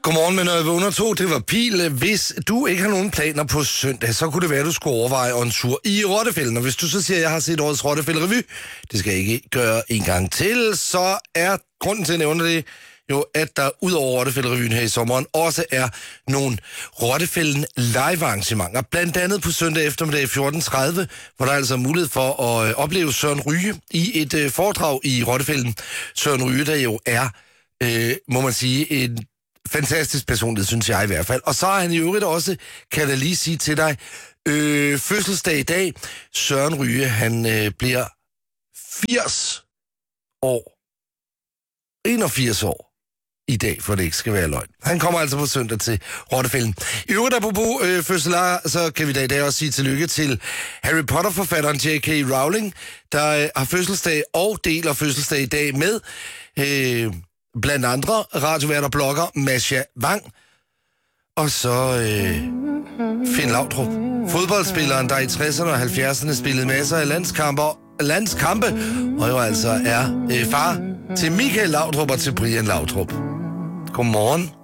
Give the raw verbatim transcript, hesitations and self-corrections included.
Godmorgen, men når jeg vågner to, det var Pil. Hvis du ikke har nogen planer på søndag, så kunne det være, at du skulle overveje en tur i Rottefælden. Og hvis du så siger, at jeg har set årets Rottefælde-revy, det skal jeg ikke gøre en gang til, så er grunden til at nævne det jo, at der ud over Rottefælde-revyen her i sommeren også er nogle Rottefælden live-arrangementer. Blandt andet på søndag eftermiddag fjorten tredive, hvor der er altså mulighed for at øh, opleve Søren Ryge i et øh, foredrag i Rottefælden. Søren Ryge, der jo er, øh, må man sige, en fantastisk personlighed, synes jeg i hvert fald. Og så er han i øvrigt også, kan jeg lige sige til dig, øh, fødselsdag i dag. Søren Ryge, han øh, bliver firs år. enogfirs år i dag, for det ikke skal være løgn. Han kommer altså på søndag til Rottefælden. I øvrigt apropos øh, fødselar, så kan vi da i dag også sige tillykke til Harry Potter-forfatteren J K Rowling, der øh, har fødselsdag og deler fødselsdag i dag med øh, blandt andre radiovært og blogger Masha Wang, og så øh, Finn Laudrup, fodboldspilleren, der i tresserne og halvfjerdserne spillede masser af landskampe, landskampe og jo altså er øh, far til Michael Laudrup og til Brian Laudrup. Godmorgen.